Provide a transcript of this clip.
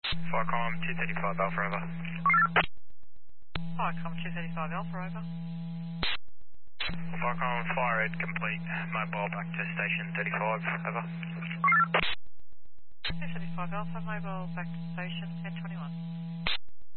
Farcom 235 Alpha, over. Farcom 235 Alpha, over. Farcom, fire red complete. Mobile back to station 35, over. 235 Alpha, mobile back to station 1021.